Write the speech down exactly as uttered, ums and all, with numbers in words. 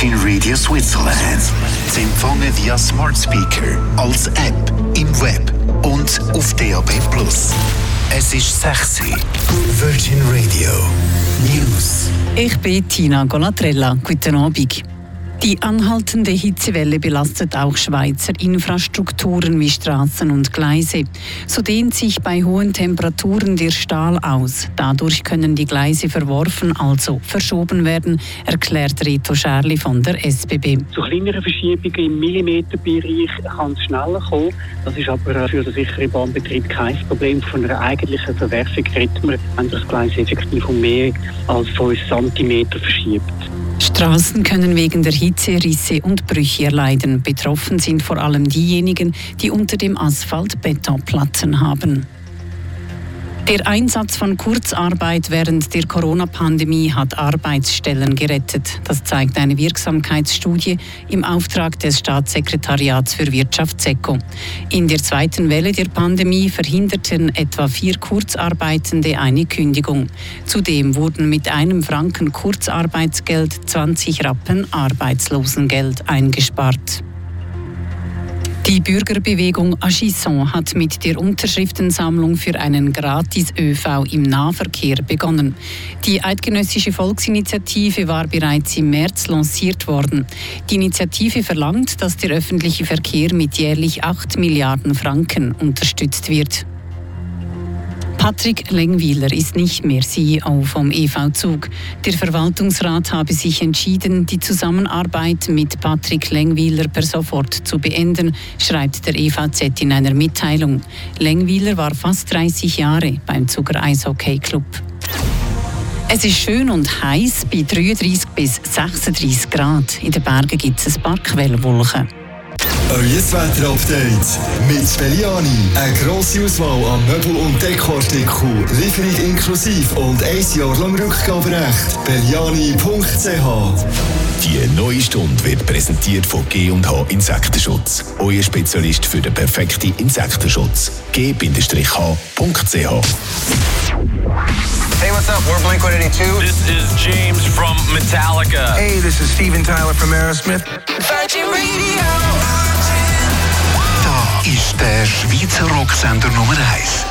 Virgin Radio Switzerland. Sie empfangen via Smart Speaker, als App, im Web und auf D A B plus. Es ist sechs Uhr. Virgin Radio News. Ich bin Tina Golatrella. Guten Abend. Die anhaltende Hitzewelle belastet auch Schweizer Infrastrukturen wie Straßen und Gleise. So dehnt sich bei hohen Temperaturen der Stahl aus. Dadurch können die Gleise verworfen, also verschoben werden, erklärt Reto Scherli von der S B B. Zu kleineren Verschiebungen im Millimeterbereich kann es schneller kommen. Das ist aber für den sicheren Bahnbetrieb kein Problem. Von einer eigentlichen Verwerfung redet man, wenn das Gleis effektiv um mehr als fünf Zentimeter verschiebt. Straßen können wegen der Hitze Risse und Brüche erleiden. Betroffen sind vor allem diejenigen, die unter dem Asphalt Betonplatten haben. Der Einsatz von Kurzarbeit während der Corona-Pandemie hat Arbeitsstellen gerettet. Das zeigt eine Wirksamkeitsstudie im Auftrag des Staatssekretariats für Wirtschaft SECO. In der zweiten Welle der Pandemie verhinderten etwa vier Kurzarbeitende eine Kündigung. Zudem wurden mit einem Franken Kurzarbeitsgeld zwanzig Rappen Arbeitslosengeld eingespart. Die Bürgerbewegung Agisson hat mit der Unterschriftensammlung für einen Gratis-Ö V im Nahverkehr begonnen. Die eidgenössische Volksinitiative war bereits im März lanciert worden. Die Initiative verlangt, dass der öffentliche Verkehr mit jährlich acht Milliarden Franken unterstützt wird. Patrick Lengwiler ist nicht mehr C E O vom E V Zug. Der Verwaltungsrat habe sich entschieden, die Zusammenarbeit mit Patrick Lengwiler per sofort zu beenden, schreibt der E V Z in einer Mitteilung. Lengwiler war fast dreißig Jahre beim Zuger Eishockey Club. Es ist schön und heiß bei dreiunddreißig bis sechsunddreißig Grad. In den Bergen gibt es ein paar Quellwolken. Euer Wetter-Update mit Belliani. Eine grosse Auswahl an Möbel- und Dekoartikeln. Lieferung inklusive und ein Jahr lang Rückgaberecht. Belliani punkt c h. Die neue Stunde wird präsentiert von G und H Insektenschutz. Euer Spezialist für den perfekten Insektenschutz. G H punkt c h. Hey, what's up? We're Blink one eighty-two. This is James from Metallica. Hey, this is Steven Tyler from Aerosmith. Virgin Radio. Da ist der Schweizer Rocksender Nummer eins.